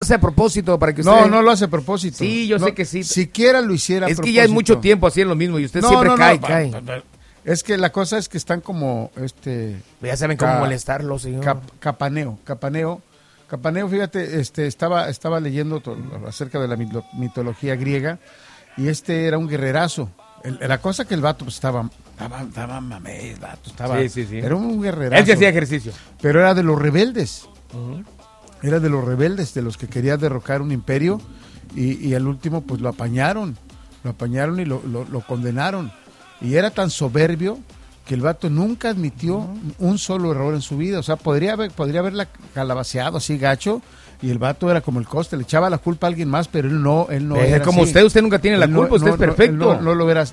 hace a propósito para que usted... No lo hace a propósito. Sí, yo no, sé que sí. Siquiera lo hiciera a propósito. Es que ya es mucho tiempo haciendo lo mismo y usted siempre cae. Es que la cosa es que están como... Ya saben cómo molestarlo, señor. Capaneo, fíjate, estaba leyendo acerca de la mitología griega y era un guerrerazo. La cosa que el vato pues, estaba mamé, el vato estaba... Sí. Era un guerrerazo. Él que hacía ejercicio. Pero era de los rebeldes. Uh-huh. Era de los rebeldes, de los que quería derrocar un imperio y al último pues lo apañaron y lo condenaron. Y era tan soberbio que el vato nunca admitió un solo error en su vida. O sea, podría haberla calabaceado así gacho y el vato era como el Coste, le echaba la culpa a alguien más, pero él no era como así. usted nunca tiene la culpa, usted es perfecto. No lo verás,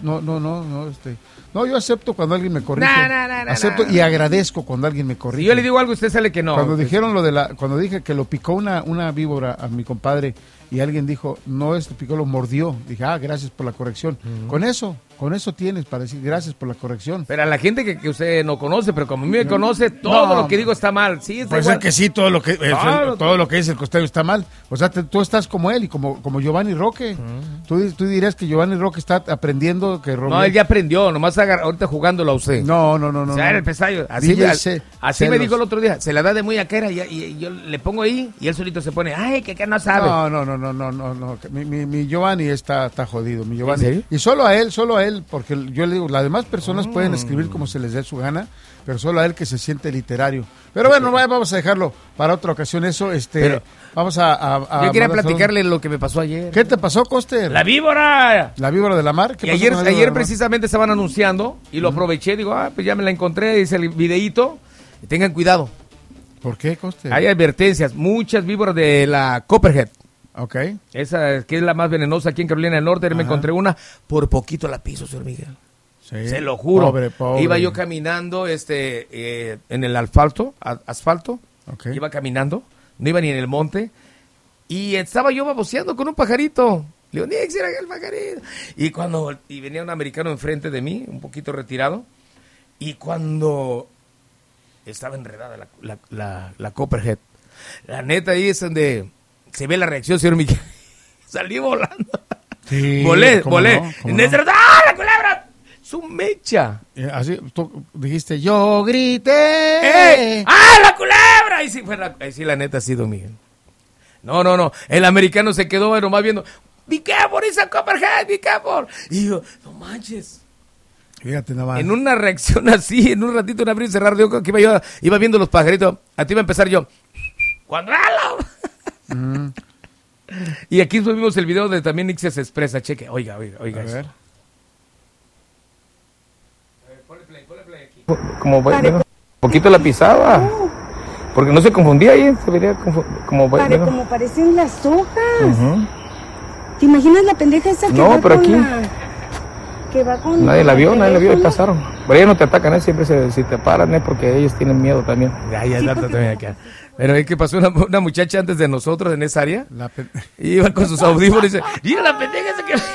no, yo acepto cuando alguien me corrige. Acepto y agradezco cuando alguien me corrige. Si yo le digo algo, usted sale que no. Cuando dije que lo picó una víbora a mi compadre y alguien dijo, no, picó, lo mordió. Dije, gracias por la corrección. Uh-huh. Con eso tienes para decir gracias por la corrección. Pero a la gente que usted no conoce, pero como a mí me conoce, todo lo que digo está mal. Sí, está pues igual. Es que sí, todo lo que dice el costeño está mal. O sea, tú estás como él y como Giovanni Roque. Uh-huh. Tú dirías que Giovanni Roque está aprendiendo que No, él ya aprendió, nomás ahorita jugándolo a usted. No. O sea, era el pesayo. Así me dijo el otro día, se la da de muy aquera y yo le pongo ahí y él solito se pone, que acá no sabe. No. Mi Giovanni está jodido, mi Giovanni. ¿En serio? Y solo a él, porque yo le digo, las demás personas pueden escribir como se les dé su gana, pero solo a él que se siente literario. Pero bueno, vamos a dejarlo para otra ocasión eso, vamos a yo quería platicarle lo que me pasó ayer. ¿Qué te pasó, Coster? ¡La víbora! ¿La víbora de la mar? ¿Qué pasó ayer precisamente estaban anunciando y lo aproveché, digo, pues ya me la encontré, dice el videíto, y tengan cuidado. ¿Por qué, Coster? Hay advertencias, muchas víboras de la Copperhead. Ok. Esa que es la más venenosa aquí en Carolina del Norte. Me encontré una, por poquito la piso, señor Miguel. Sí. Se lo juro. Pobre. Iba yo caminando en el asfalto. Okay. Iba caminando, no iba ni en el monte. Y estaba yo baboseando con un pajarito. Le digo, Nix, era el pajarito. Y venía un americano enfrente de mí, un poquito retirado. Y cuando estaba enredada la Copperhead, la neta ahí es donde... Se ve la reacción, señor Miguel. Salí volando. Sí, volé. No, ¡La culebra! ¡Su mecha! Así tú dijiste, yo grité. ¡La culebra! Ahí sí, la neta ha sido Miguel. No. El americano se quedó nomás viendo. ¡Be careful, esa Copperhead! ¡Be careful! Y yo, no manches. Fíjate nada más. En una reacción así, en un ratito, en abrir y cerrar de ojos, que iba viendo los pajaritos. A ti iba a empezar yo. ¡Cuando Y aquí subimos el video de también Nixia se expresa, cheque, oiga. A ver. Ponle play aquí. Como un poquito la pisaba, porque no se confundía ahí, se vería como parecen las hojas. Uh-huh. ¿Te imaginas la pendeja esa que va pero aquí que va con nadie la vio y pasaron. Pero ellos no te atacan, siempre si te paran, porque ellos tienen miedo también. También acá. Pero es que pasó una muchacha antes de nosotros en esa área. Y iba con sus audífonos y dice, mira la pendeja esa que...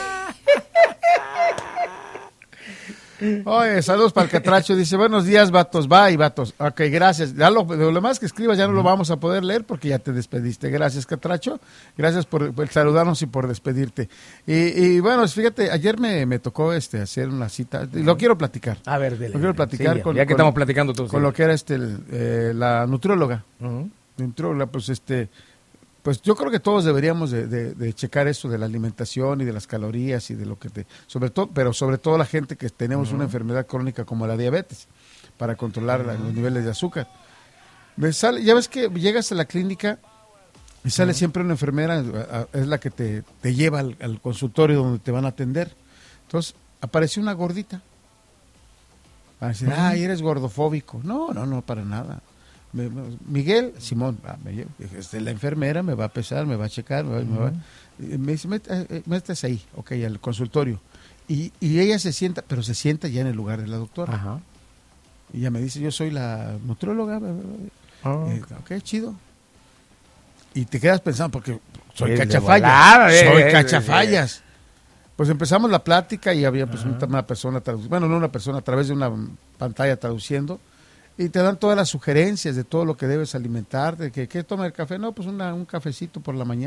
Oye, saludos para el Catracho. Dice, buenos días, vatos. Bye, vatos. Ok, gracias. Ya lo demás que escribas ya no lo vamos a poder leer porque ya te despediste. Gracias, Catracho. Gracias por saludarnos y por despedirte. Y bueno, fíjate, ayer me tocó hacer una cita. Lo quiero platicar. A ver, lo quiero platicar sí, ya que estamos platicando todos. Con lo que era la nutrióloga. Uh-huh. Nutrióloga, pues yo creo que todos deberíamos de checar eso de la alimentación y de las calorías y de lo que sobre todo la gente que tenemos una enfermedad crónica como la diabetes, para controlar los niveles de azúcar. Ya ves que llegas a la clínica y sale siempre una enfermera, es la que te lleva al consultorio donde te van a atender. Entonces, apareció una gordita. Van a decir, eres gordofóbico. No, para nada. Miguel, Simón, la enfermera me va a pesar, me va a checar, me dice, métase ahí, al consultorio. Y ella se sienta, pero se sienta ya en el lugar de la doctora. Ajá. Y ella me dice, yo soy la nutrióloga. Ok, chido. Y te quedas pensando, porque soy cachafallas. Soy cachafallas. Pues empezamos la plática y había una persona, no una persona, a través de una pantalla traduciendo. Y te dan todas las sugerencias de todo lo que debes alimentar, de que ¿qué toma el café? No, pues un cafecito por la mañana.